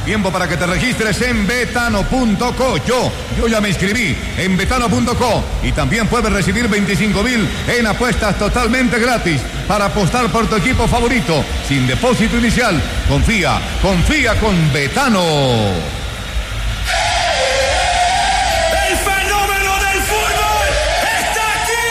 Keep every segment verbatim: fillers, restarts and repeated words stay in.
Tiempo para que te registres en betano punto co. Yo, yo ya me inscribí en betano punto co y también puedes recibir veinticinco mil en apuestas totalmente gratis para apostar por tu equipo favorito sin depósito inicial. Confía, confía con Betano. ¡El fenómeno del fútbol está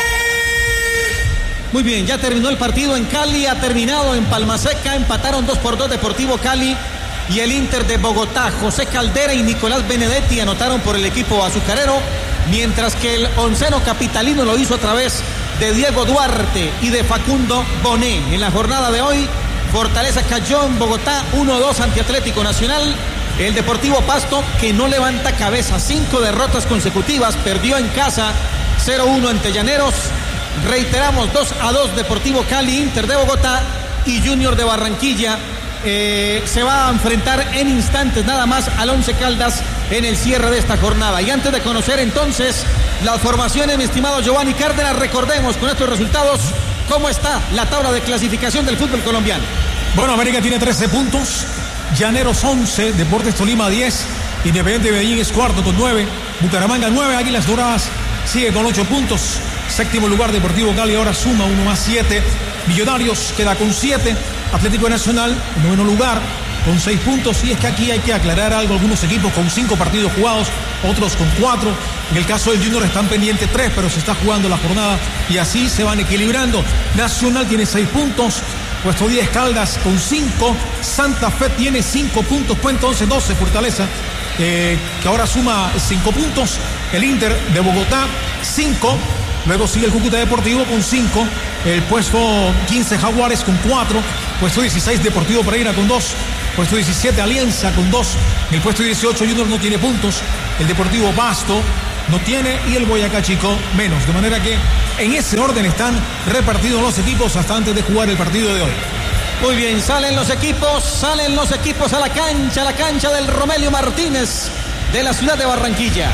aquí! Muy bien, ya terminó el partido en Cali, ha terminado en Palma Seca, empataron dos por dos Deportivo Cali y el Inter de Bogotá. José Caldera y Nicolás Benedetti anotaron por el equipo azucarero, mientras que el onceno capitalino lo hizo a través de Diego Duarte y de Facundo Boné. En la jornada de hoy, Fortaleza cayó en Bogotá uno dos ante Atlético Nacional. El Deportivo Pasto, que no levanta cabeza, cinco derrotas consecutivas, perdió en casa cero uno ante Llaneros. Reiteramos, dos a dos Deportivo Cali, Inter de Bogotá y Junior de Barranquilla. Eh, se va a enfrentar en instantes nada más al Once Caldas en el cierre de esta jornada. Y antes de conocer entonces las formaciones, mi estimado Giovanni Cárdenas, recordemos con estos resultados cómo está la tabla de clasificación del fútbol colombiano. Bueno, América tiene trece puntos, Llaneros once, Deportes Tolima diez, Independiente Medellín es cuarto con nueve, Bucaramanga nueve, Águilas Doradas sigue con ocho puntos, séptimo lugar Deportivo Cali ahora suma uno más siete, Millonarios queda con siete, Atlético Nacional en noveno lugar con seis puntos. Y es que aquí hay que aclarar algo, algunos equipos con cinco partidos jugados, otros con cuatro. En el caso del Junior están pendientes tres, pero se está jugando la jornada y así se van equilibrando. Nacional tiene seis puntos, puesto diez Caldas con cinco, Santa Fe tiene cinco puntos, puesto once doce Fortaleza, eh, que ahora suma cinco puntos, el Inter de Bogotá cinco, luego sigue el Cúcuta Deportivo con cinco, el puesto quince Jaguares con cuatro, puesto dieciséis Deportivo Pereira con dos, puesto diecisiete Alianza con dos, el puesto dieciocho Junior no tiene puntos, el Deportivo Pasto no tiene y el Boyacá Chico menos, de manera que en ese orden están repartidos los equipos hasta antes de jugar el partido de hoy. Muy bien, salen los equipos, salen los equipos a la cancha, a la cancha del Romelio Martínez de la ciudad de Barranquilla.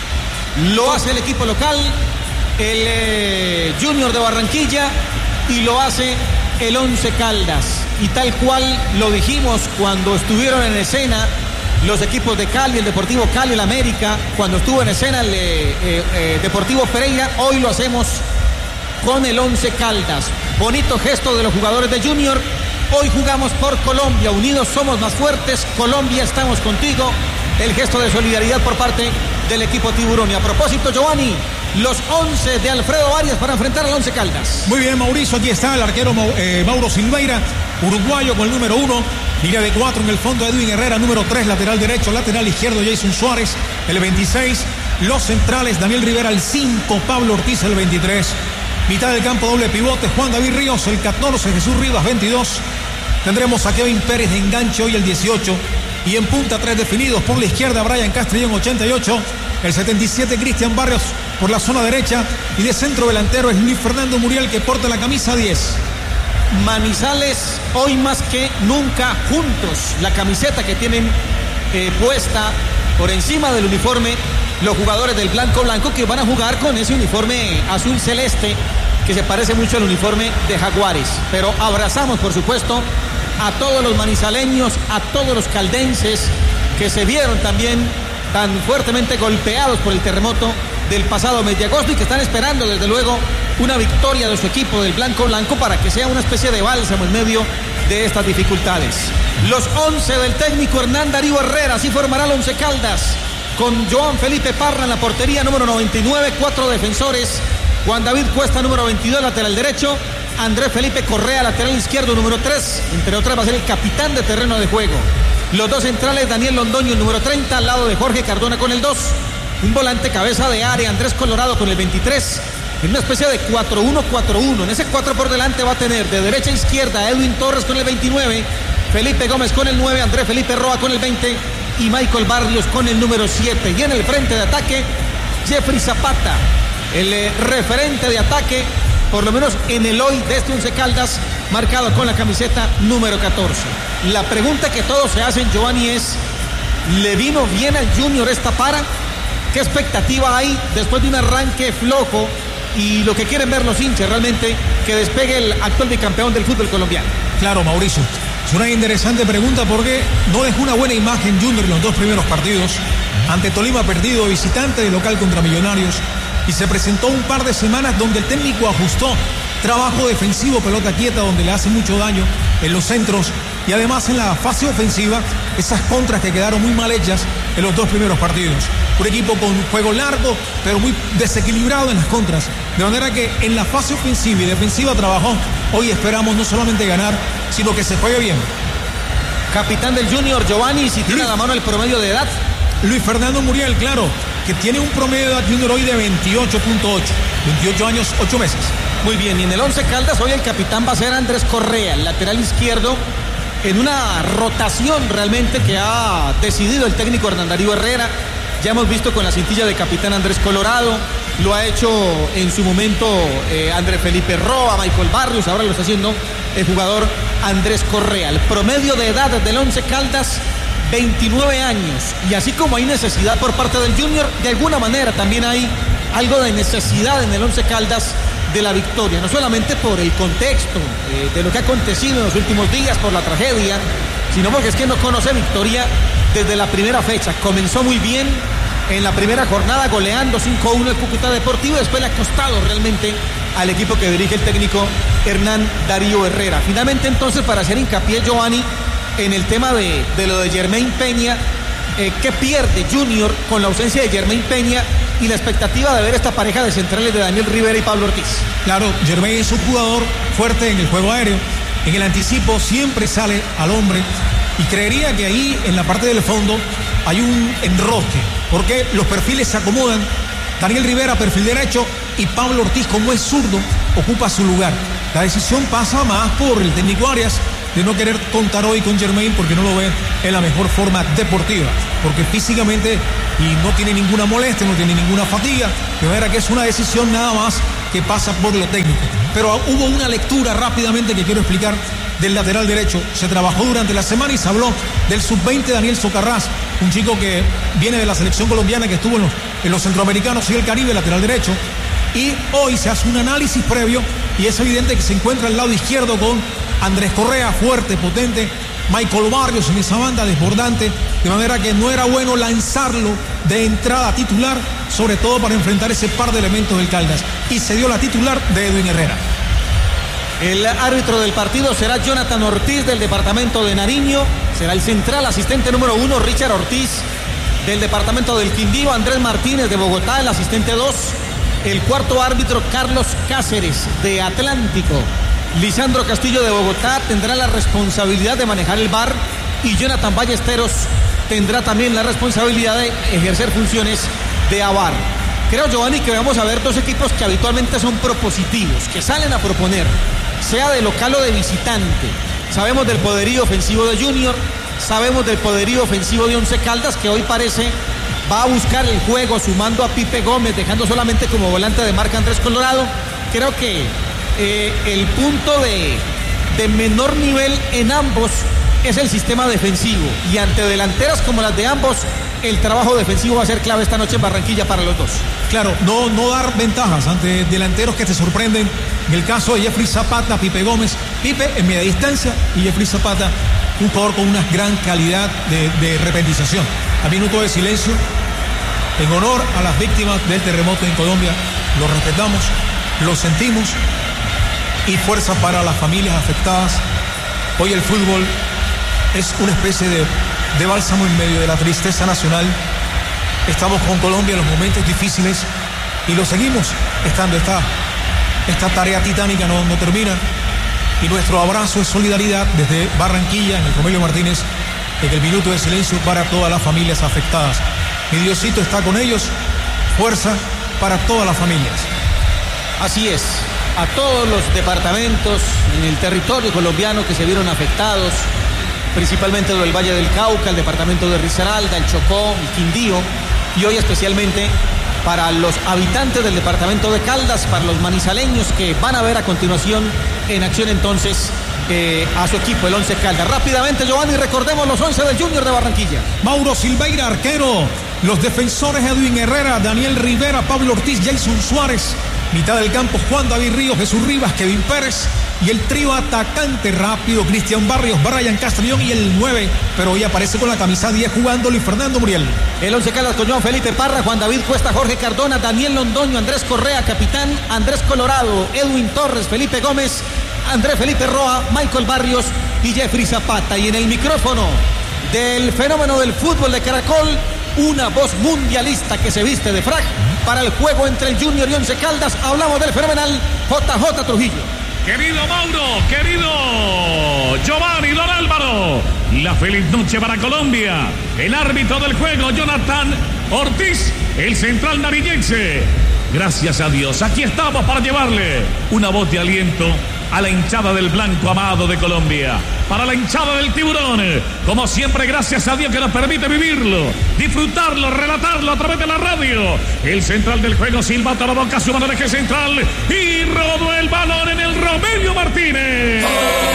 Lo hace el equipo local, el eh, Junior de Barranquilla, y lo hace el Once Caldas. Y tal cual lo dijimos cuando estuvieron en escena los equipos de Cali, el Deportivo Cali, el América, cuando estuvo en escena el eh, eh, Deportivo Pereira, hoy lo hacemos con el Once Caldas. Bonito gesto de los jugadores de Junior. Hoy jugamos por Colombia, unidos somos más fuertes, Colombia estamos contigo. El gesto de solidaridad por parte del equipo Tiburón. Y a propósito, Giovanni, los once de Alfredo Arias para enfrentar al Once Caldas. Muy bien, Mauricio, aquí está el arquero eh, Mauro Silveira, uruguayo con el número uno, línea de cuatro en el fondo Edwin Herrera, número tres, lateral derecho, lateral izquierdo Jason Suárez, el veintiséis, los centrales Daniel Rivera el cinco, Pablo Ortiz el veintitrés, mitad del campo doble pivote Juan David Ríos el catorce, Jesús Rivas veintidós, tendremos a Kevin Pérez de enganche hoy el dieciocho, y en punta tres definidos, por la izquierda Brian Castrillón ochenta y ocho, el setenta y siete Cristian Barrios por la zona derecha, y de centro delantero es Luis Fernando Muriel que porta la camisa diez. Manizales hoy más que nunca juntos, la camiseta que tienen eh, puesta por encima del uniforme los jugadores del blanco blanco, que van a jugar con ese uniforme azul celeste que se parece mucho al uniforme de Jaguares. Pero abrazamos por supuesto a todos los manizaleños, a todos los caldenses que se vieron también tan fuertemente golpeados por el terremoto del pasado mes de agosto y que están esperando desde luego una victoria de su equipo del blanco blanco para que sea una especie de bálsamo en medio de estas dificultades. Los once del técnico Hernán Darío Herrera, así formará el Once Caldas, con Joan Felipe Parra en la portería, número noventa y nueve, cuatro defensores, Juan David Cuesta, número veintidós, lateral derecho, Andrés Felipe Correa, lateral izquierdo, número tres, entre otras va a ser el capitán de terreno de juego. Los dos centrales, Daniel Londoño, el número treinta, al lado de Jorge Cardona con el dos, un volante cabeza de área, Andrés Colorado con el veintitrés, en una especie de cuatro uno cuatro uno. En ese cuatro por delante va a tener de derecha a izquierda Edwin Torres con el veintinueve, Felipe Gómez con el nueve, Andrés Felipe Roa con el veinte y Michael Barrios con el número siete. Y en el frente de ataque, Jeffrey Zapata, el eh, referente de ataque, por lo menos en el hoy de este Once Caldas, marcado con la camiseta número catorce. La pregunta que todos se hacen, Giovanni, es: ¿le vino bien al Junior esta para? ¿Qué expectativa hay después de un arranque flojo? Y lo que quieren ver los hinchas realmente, que despegue el actual bicampeón del fútbol colombiano. Claro, Mauricio. Es una interesante pregunta porque no dejó una buena imagen Junior en los dos primeros partidos. Ante Tolima perdido, visitante de local contra Millonarios. Y se presentó un par de semanas donde el técnico ajustó trabajo defensivo, pelota quieta, donde le hace mucho daño en los centros. Y además en la fase ofensiva, esas contras que quedaron muy mal hechas en los dos primeros partidos. Un equipo con juego largo, pero muy desequilibrado en las contras. De manera que en la fase ofensiva y defensiva trabajó. Hoy esperamos no solamente ganar, sino que se juegue bien. Capitán del Junior, Giovanni, si tiene a la mano el promedio de edad. Luis Fernando Muriel, claro, que tiene un promedio de edad Junior hoy de veintiocho punto ocho. veintiocho años, ocho meses. Muy bien, y en el Once Caldas hoy el capitán va a ser Andrés Correa, el lateral izquierdo, en una rotación realmente que ha decidido el técnico Hernán Darío Herrera. Ya hemos visto con la cintilla de capitán Andrés Colorado, lo ha hecho en su momento eh, Andrés Felipe Roa, Michael Barrios, ahora lo está haciendo el jugador Andrés Correa. El promedio de edad del Once Caldas, veintinueve años, y así como hay necesidad por parte del Junior, de alguna manera también hay algo de necesidad en el Once Caldas de la victoria, no solamente por el contexto eh, de lo que ha acontecido en los últimos días, por la tragedia, sino porque es que no conoce victoria desde la primera fecha. Comenzó muy bien en la primera jornada goleando cinco a uno el Cúcuta Deportivo, después le ha costado realmente al equipo que dirige el técnico Hernán Darío Herrera. Finalmente entonces, para hacer hincapié, Giovanni, en el tema de, de lo de Jermaine Peña, eh, ¿qué pierde Junior con la ausencia de Jermaine Peña y la expectativa de ver esta pareja de centrales de Daniel Rivera y Pablo Ortiz? Claro, Jermaine es un jugador fuerte en el juego aéreo, en el anticipo siempre sale al hombre, y creería que ahí en la parte del fondo hay un enrosque, porque los perfiles se acomodan. Daniel Rivera, perfil derecho, y Pablo Ortiz, como es zurdo, ocupa su lugar. La decisión pasa más por el técnico Arias, de no querer contar hoy con Jermaine porque no lo ve en la mejor forma deportiva, porque físicamente y no tiene ninguna molestia, no tiene ninguna fatiga, de manera que es una decisión nada más que pasa por lo técnico. Pero hubo una lectura rápidamente que quiero explicar del lateral derecho. Se trabajó durante la semana y se habló del sub veinte Daniel Socarrás, un chico que viene de la selección colombiana, que estuvo en los, en los centroamericanos y el Caribe, lateral derecho, y hoy se hace un análisis previo y es evidente que se encuentra al lado izquierdo con Andrés Correa, fuerte, potente, Michael Barrios en esa banda, desbordante, de manera que no era bueno lanzarlo de entrada titular, sobre todo para enfrentar ese par de elementos del Caldas, y se dio la titular de Edwin Herrera. El árbitro del partido será Jonathan Ortiz, del departamento de Nariño, será el central, asistente número uno Richard Ortiz, del departamento del Quindío, Andrés Martínez de Bogotá, el asistente dos, el cuarto árbitro Carlos Cáceres de Atlántico, Lisandro Castillo de Bogotá tendrá la responsabilidad de manejar el V A R, y Jonathan Ballesteros tendrá también la responsabilidad de ejercer funciones de A V A R. Creo, Giovanni, que vamos a ver dos equipos que habitualmente son propositivos, que salen a proponer, sea de local o de visitante. Sabemos del poderío ofensivo de Junior, sabemos del poderío ofensivo de Once Caldas, que hoy parece va a buscar el juego sumando a Pipe Gómez, dejando solamente como volante de marca Andrés Colorado. Creo que eh, el punto de, de menor nivel en ambos es el sistema defensivo, y ante delanteras como las de ambos, el trabajo defensivo va a ser clave esta noche en Barranquilla para los dos. Claro, no, no dar ventajas ante delanteros que te sorprenden. En el caso de Jeffrey Zapata, Pipe Gómez, Pipe en media distancia, y Jeffrey Zapata, un jugador con una gran calidad de, de repentización. A minuto de silencio en honor a las víctimas del terremoto en Colombia. Lo respetamos, lo sentimos, y fuerza para las familias afectadas. Hoy el fútbol es una especie de, de bálsamo en medio de la tristeza nacional. Estamos con Colombia en los momentos difíciles y lo seguimos estando. Esta, esta tarea titánica no, no termina, y nuestro abrazo es solidaridad desde Barranquilla, en el Romelio Martínez, en el minuto de silencio para todas las familias afectadas. Mi Diosito está con ellos. Fuerza para todas las familias. Así es, a todos los departamentos en el territorio colombiano que se vieron afectados, principalmente del Valle del Cauca, el departamento de Risaralda, el Chocó, el Quindío, y hoy especialmente para los habitantes del departamento de Caldas, para los manizaleños que van a ver a continuación en acción entonces eh, a su equipo, el Once Caldas. Rápidamente, Giovanni, recordemos los once del Junior de Barranquilla. Mauro Silveira, arquero. Los defensores: Edwin Herrera, Daniel Rivera, Pablo Ortiz, Jason Suárez. Mitad del campo: Juan David Ríos, Jesús Rivas, Kevin Pérez. y el trío atacante rápido, Cristian Barrios, Brian Castrillón y el nueve, pero hoy aparece con la camisa diez jugando Luis Fernando Muriel. El Once Caldas con Joan Felipe Parra, Juan David Cuesta, Jorge Cardona, Daniel Londoño, Andrés Correa, capitán, Andrés Colorado, Edwin Torres, Felipe Gómez, Andrés Felipe Roa, Michael Barrios y Jeffrey Zapata. Y en el micrófono del fenómeno del fútbol de Caracol, una voz mundialista que se viste de frac para el juego entre el Junior y Once Caldas. Hablamos del fenomenal J J Trujillo. Querido Mauro, querido Giovanni Don Álvaro, la feliz noche para Colombia. El árbitro del juego, Jonathan Ortiz, el central nariñense. Gracias a Dios, aquí estamos para llevarle una voz de aliento a la hinchada del blanco amado de Colombia, para la hinchada del tiburón, como siempre, gracias a Dios que nos permite vivirlo, disfrutarlo, relatarlo a través de la radio. El central del juego, silbato a la boca, su mano de eje central y rodó el balón en el Romelio Martínez.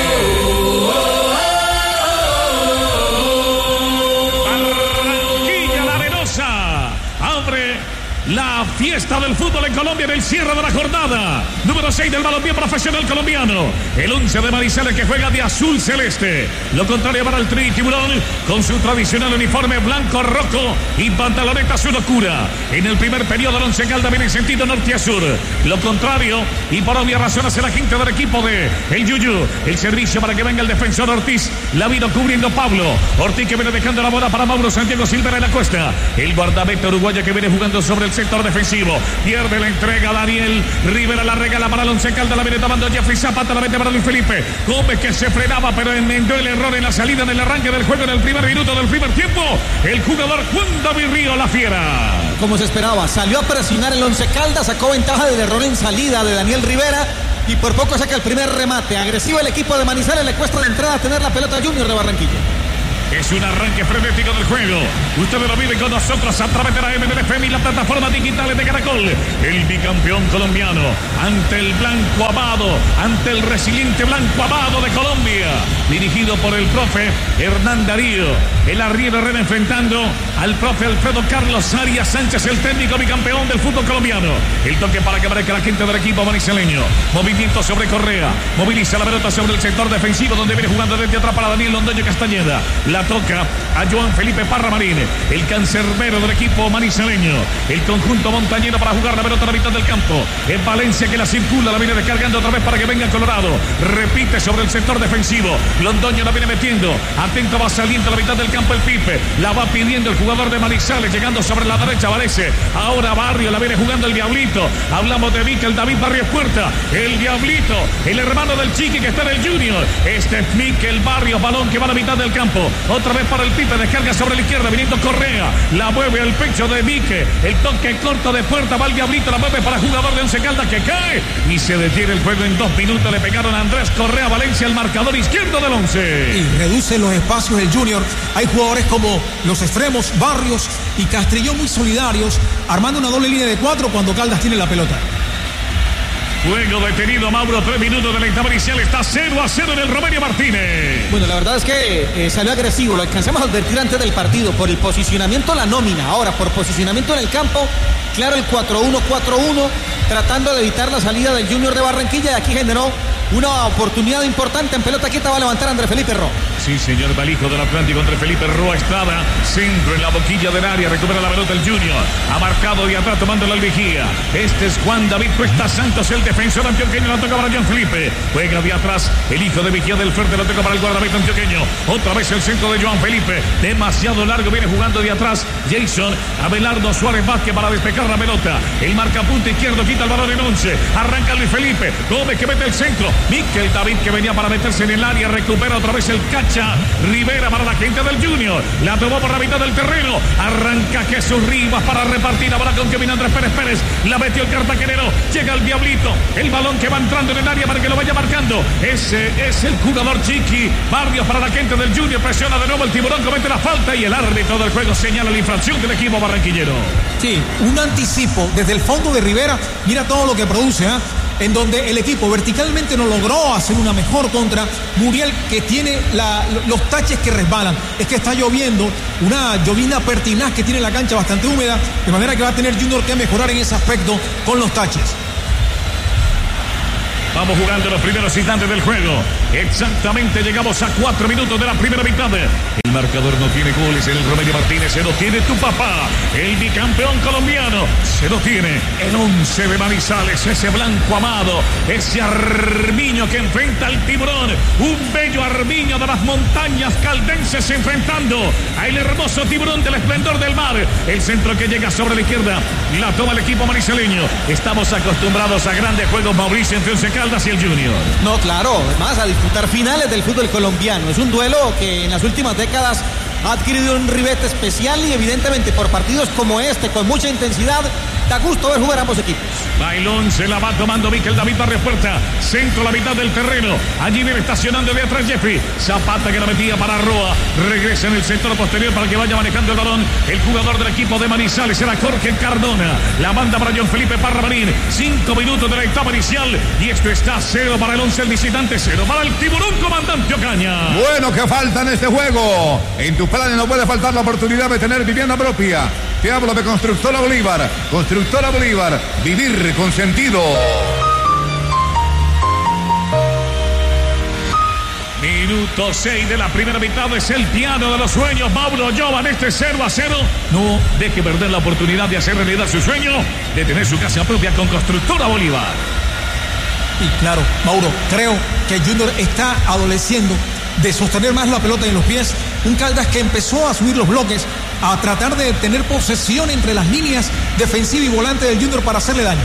Barranquilla La Arenosa abre la fiesta del fútbol en Colombia en el cierre de la jornada número seis del balompié profesional colombiano. El once de Manizales que juega de azul celeste. Lo contrario para el Tri Tiburón con su tradicional uniforme blanco rojo y pantaloneta azul oscura. En el primer periodo el Once Caldas viene en sentido norte a sur. Lo contrario y por obvias razones el agente del equipo de el Yuyu. El servicio para que venga el defensor Ortiz. La vino cubriendo Pablo Ortiz, que viene dejando la bola para Mauro Santiago Silva en la cuesta. El guardameta uruguayo que viene jugando sobre el sector defensivo, pierde la entrega Daniel Rivera, la regala para el Once Caldas, la viene tomando Jeffrey Zapata, la mete para Luis Felipe Gómez, que se frenaba pero enmendó el error en la salida, en el arranque del juego en el primer minuto del primer tiempo. El jugador Juan David Río, la fiera, como se esperaba, salió a presionar el Once Caldas, sacó ventaja del error en salida de Daniel Rivera y por poco saca el primer remate. Agresivo el equipo de Manizales, le cuesta de entrada tener la pelota Junior de Barranquilla. Es un arranque frenético del juego. Ustedes lo viven con nosotros a través de la M L F M y las plataformas digitales de Caracol. El bicampeón colombiano ante el blanco amado, ante el resiliente blanco amado de Colombia. Dirigido por el profe Hernán Darío. El Arriero Herrera enfrentando al profe Alfredo Carlos Arias Sánchez, el técnico bicampeón del fútbol colombiano. El toque para que aparezca la gente del equipo manizaleño. Movimiento sobre Correa. Moviliza la pelota sobre el sector defensivo donde viene jugando desde atrás para Daniel Londoño Castañeda. La toca a Joan Felipe Parra Marín, el cancerbero del equipo manizaleño. El conjunto montañero para jugar la pelota a la mitad del campo. Es Valencia que la circula, la viene descargando otra vez para que venga Colorado. Repite sobre el sector defensivo. Londoño la viene metiendo. Atento, va saliendo a la mitad del campo el Pipe. La va pidiendo el jugador de Manizales, llegando sobre la derecha Valese. Ahora Barrio, la viene jugando el Diablito. Hablamos de Mikel David Barrios Puerta. El Diablito, el hermano del Chiqui que está en el Junior. Este es Mikel Barrios, balón que va a la mitad del campo. Otra vez para el Pipe, descarga sobre la izquierda, viniendo Correa, la mueve al pecho de Mique, el toque corto de Puerta, va el Diablito, la mueve para jugador de Once Caldas que cae y se detiene el juego en dos minutos. Le pegaron a Andrés Correa Valencia, el marcador izquierdo del Once. Y reduce los espacios el Junior. Hay jugadores como los extremos, Barrios y Castrillón muy solidarios, armando una doble línea de cuatro cuando Caldas tiene la pelota. Juego detenido, Mauro, tres minutos de la etapa inicial, está cero a cero en el Romelio Martínez. Bueno, la verdad es que eh, salió agresivo, lo alcanzamos a advertir antes del partido, por el posicionamiento la nómina, ahora por posicionamiento en el campo, claro, el cuatro uno cuatro uno, tratando de evitar la salida del Junior de Barranquilla, y aquí generó una oportunidad importante. En pelota quieta va a levantar Andrés Felipe Roa. Sí, señor, Balijo del Atlántico, Andrés Felipe Roa Estrada, centro en la boquilla del área, recupera la pelota el Junior, ha marcado de atrás tomando la vigía. Este es Juan David Cuesta Santos, el defensor antioqueño, la toca para John Felipe, juega de atrás el hijo de Vigía del Fuerte, la toca para el guardameta antioqueño, otra vez el centro de Joan Felipe, demasiado largo, viene jugando de atrás Jason Abelardo Suárez Vázquez para despejar la pelota, el marcapunta izquierdo quita el balón en once, arranca Luis Felipe Gómez que mete el centro, Mikel David que venía para meterse en el área, recupera otra vez el Cacha Rivera para la gente del Junior, la tomó por la mitad del terreno, arranca Jesús Rivas para repartir, ahora con Kevin Andrés Pérez Pérez, la metió el cartaquenero, llega el Diablito, el balón que va entrando en el área para que lo vaya marcando, ese es el jugador Chiqui Barrios para la gente del Junior, presiona de nuevo el Tiburón, comete la falta y el árbitro del juego señala la infracción del equipo barranquillero. Sí, un anticipo desde el fondo de Rivera, mira todo lo que produce, ¿eh? En donde el equipo verticalmente no logró hacer una mejor contra Muriel, que tiene la, los taches que resbalan. Es que está lloviendo, una llovina pertinaz que tiene la cancha bastante húmeda, de manera que va a tener Junior que mejorar en ese aspecto con los taches. Vamos jugando los primeros instantes del juego. Exactamente, llegamos a cuatro minutos de la primera mitad. El marcador no tiene goles en el Romelio Martínez. Se lo tiene tu papá, el bicampeón colombiano. Se lo tiene el once de Manizales, ese blanco amado, ese Armiño que enfrenta al Tiburón. Un bello Armiño de las montañas caldenses enfrentando al hermoso Tiburón del esplendor del mar. El centro que llega sobre la izquierda la toma el equipo manizaleño. Estamos acostumbrados a grandes juegos, Mauricio, entre Once Caldas y el Junior. No, claro, además a disputar finales del fútbol colombiano. Es un duelo que en las últimas décadas ha adquirido un ribete especial y evidentemente por partidos como este, con mucha intensidad, da gusto ver jugar ambos equipos. Bailón se la va tomando Miquel David Barrio Puerta. Centro a la mitad del terreno. Allí viene estacionando de atrás Jeffrey. Zapata que la metía para Roa. Regresa en el sector posterior para que vaya manejando el balón. El jugador del equipo de Manizales era Jorge Cardona. La manda para John Felipe Parra Marín. Cinco minutos de la etapa inicial. Y esto está cero para el once el visitante, cero para el Tiburón, comandante Ocaña. Bueno, que falta en este juego. En tu plan no puede faltar la oportunidad de tener vivienda propia. Te hablo de Constructora Bolívar. Constructora Bolívar. Vivir con sentido. Minuto seis de la primera mitad. Es el piano de los sueños. Mauro Jovan, este cero a cero. No deje perder la oportunidad de hacer realidad su sueño, de tener su casa propia con Constructora Bolívar. Y claro, Mauro, creo que Junior está adoleciendo de sostener más la pelota en los pies. Un Caldas que empezó a subir los bloques, a tratar de tener posesión entre las líneas defensiva y volante del Junior para hacerle daño.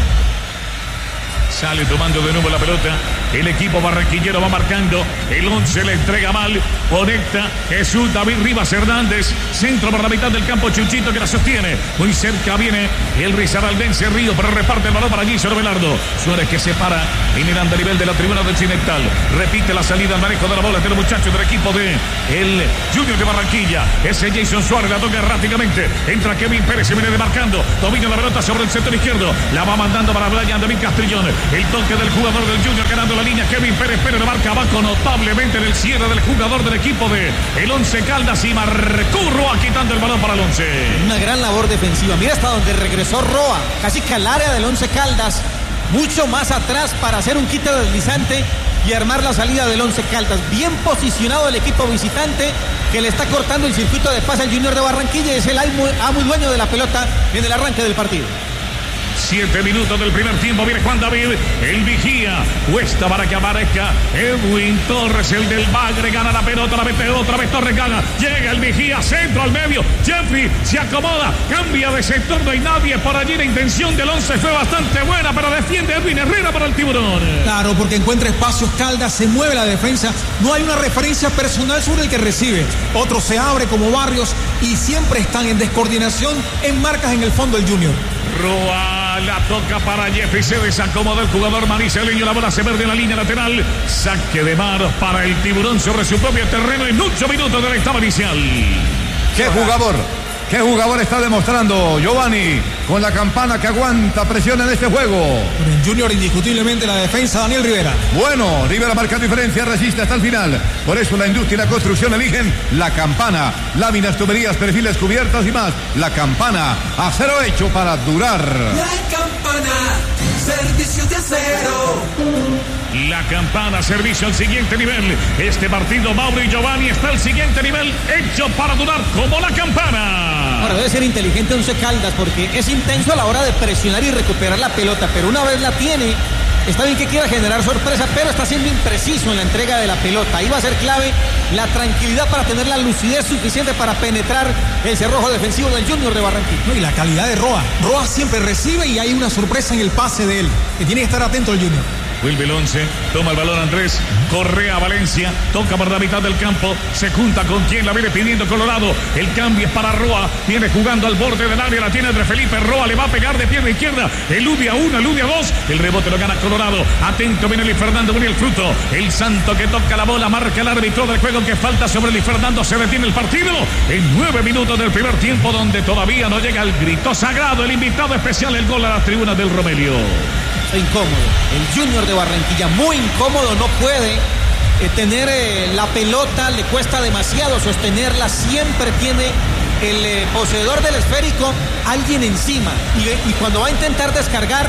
Sale tomando de nuevo la pelota. El equipo barranquillero va marcando. El once le entrega mal. Conecta Jesús David Rivas Hernández. Centro por la mitad del campo. Chuchito que la sostiene. Muy cerca viene el risaraldense Río, pero reparte el balón para Gisoro Velardo. Suárez que se para generando a nivel de la tribuna del Occidental. Repite la salida al manejo de la bola de los muchachos del equipo de el Junior de Barranquilla. Ese Jason Suárez la toca erráticamente. Entra Kevin Pérez, se viene demarcando. Domina la pelota sobre el sector izquierdo. La va mandando para Brian David Castrillón. El toque del jugador del Junior ganando la línea. Kevin Pérez Pérez lo marca abajo notablemente en el cierre del jugador del equipo de el Once Caldas y marcó Roa quitando el balón para el Once. Una gran labor defensiva. Mira hasta donde regresó Roa, casi que al área del Once Caldas, mucho más atrás para hacer un quite deslizante y armar la salida del Once Caldas. Bien posicionado el equipo visitante que le está cortando el circuito de pase al Junior de Barranquilla y es el amo y dueño de la pelota en el arranque del partido. Siete minutos del primer tiempo. Viene Juan David, el vigía. Cuesta para que aparezca Edwin Torres, el del Bagre. Gana la pelota, la mete otra vez Torres, gana. Llega el vigía, centro al medio. Jeffrey se acomoda, cambia de sector. No hay nadie por allí. La intención del once fue bastante buena, pero defiende Edwin Herrera para el Tiburón. Claro, porque encuentra espacios Caldas, se mueve la defensa. No hay una referencia personal sobre el que recibe. Otro se abre como Barrios y siempre están en descoordinación en marcas en el fondo el Junior. Roa la toca para Jeffrey, se desacomoda el jugador manizaleño, la bola se pierde en la línea lateral, saque de manos para el Tiburón sobre su propio terreno en ocho minutos de la etapa inicial. ¡Qué jugador! ¿Qué jugador está demostrando Giovanni con la campana que aguanta presión en este juego? Con el Junior indiscutiblemente la defensa, Daniel Rivera. Bueno, Rivera marca diferencia, resiste hasta el final. Por eso la industria y la construcción eligen la campana. Láminas, tuberías, perfiles, cubiertas y más. La campana, acero hecho para durar. La campana, servicio de acero. La campana, servicio al siguiente nivel. Este partido, Mauro y Giovanni, está al siguiente nivel, hecho para durar como la campana. Ahora debe ser inteligente Once Caldas porque es intenso a la hora de presionar y recuperar la pelota, pero una vez la tiene, está bien que quiera generar sorpresa, pero está siendo impreciso en la entrega de la pelota. Ahí va a ser clave la tranquilidad para tener la lucidez suficiente para penetrar el cerrojo defensivo del Junior de Barranquilla. No, y la calidad de Roa. Roa siempre recibe y hay una sorpresa en el pase de él, que tiene que estar atento el Junior. Vuelve el once, toma el balón Andrés, Correa Valencia, toca por la mitad del campo, se junta con quien la viene pidiendo Colorado, el cambio es para Roa, viene jugando al borde del área, la tiene entre Felipe, Roa le va a pegar de pierna izquierda, elude a uno, elude a dos, el rebote lo gana Colorado, atento viene Luis Fernando, viene el fruto, el Santo que toca la bola, marca el árbitro del juego que falta sobre Luis Fernando, se detiene el partido en nueve minutos del primer tiempo donde todavía no llega el grito sagrado, el invitado especial, el gol a las tribunas del Romelio. Incómodo, el Junior de Barranquilla muy incómodo, no puede eh, tener eh, la pelota, le cuesta demasiado sostenerla, siempre tiene el eh, poseedor del esférico alguien encima y, y cuando va a intentar descargar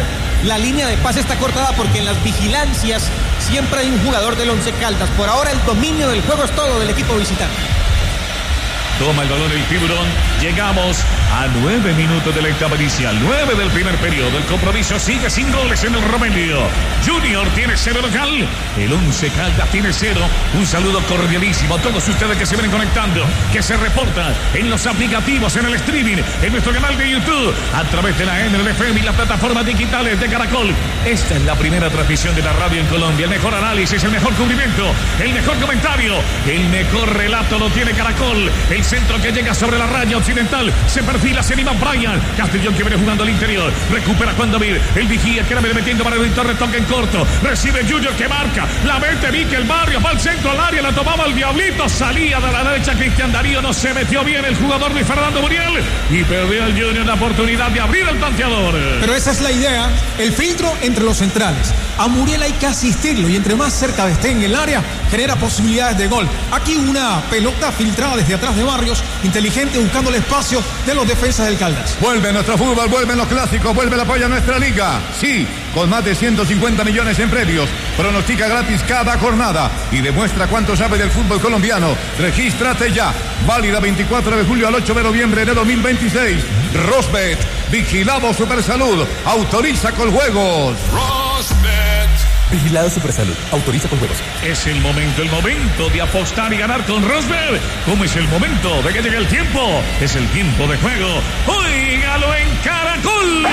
la línea de pase está cortada porque en las vigilancias siempre hay un jugador del Once Caldas. Por ahora el dominio del juego es todo del equipo visitante. Toma el balón el Tiburón. Llegamos a nueve minutos de la etapa inicial. Nueve del primer periodo. El compromiso sigue sin goles en el Romelio. Junior tiene cero local. El Once Caldas tiene cero. Un saludo cordialísimo a todos ustedes que se vienen conectando, que se reportan en los aplicativos, en el streaming, en nuestro canal de YouTube, a través de la N L F M y las plataformas digitales de Caracol. Esta es la primera transmisión de la radio en Colombia. El mejor análisis, el mejor cubrimiento, el mejor comentario, el mejor relato lo tiene Caracol. El centro que llega sobre la raya occidental, se perfila, se anima Brian Castellón, que viene jugando al interior, recupera cuando Vir, el vigía que era metiendo para el Torres, toque en corto, recibe Junior que marca, la mete Vicky el barrio, va al centro al área, la tomaba el Diablito, salía de la derecha Cristian Darío, no se metió bien el jugador Luis Fernando Muriel y perdió el Junior la oportunidad de abrir el tanteador. Pero esa es la idea, el filtro entre los centrales. A Muriel hay que asistirlo y entre más cerca esté en el área, genera posibilidades de gol. Aquí una pelota filtrada desde atrás de Barrios, inteligente, buscando el espacio de los defensas del Caldas. Vuelve nuestro fútbol, vuelven los clásicos, vuelve el apoyo a nuestra liga. Sí, con más de ciento cincuenta millones en premios. Pronostica gratis cada jornada y demuestra cuánto sabe del fútbol colombiano. Regístrate ya. Válida veinticuatro de julio al ocho de noviembre de dos mil veintiséis. Rosbet, vigilado Supersalud, autoriza con juegos. Rosbet. Vigilado Supersalud. Autoriza con juegos. Es el momento, el momento de apostar y ganar con Rosbet. ¿Cómo es el momento de que llegue el tiempo? Es el tiempo de juego. ¡Óigalo en Caracol!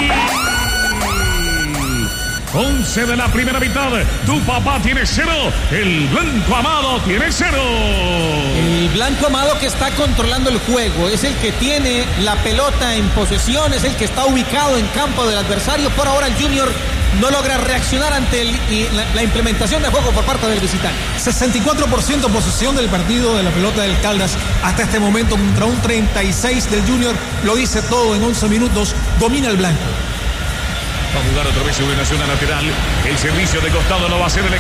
once de la primera mitad. Tu papá tiene cero. El Blanco Amado tiene cero. El Blanco Amado que está controlando el juego. Es el que tiene la pelota en posesión. Es el que está ubicado en campo del adversario. Por ahora el Junior no logra reaccionar ante el, y la, la implementación de juego por parte del visitante. sesenta y cuatro por ciento posesión del partido de la pelota del Caldas hasta este momento contra un treinta y seis del Junior. Lo dice todo en once minutos. Domina el blanco. Va a jugar otra vez sobre Nacional lateral. El servicio de costado lo va a hacer el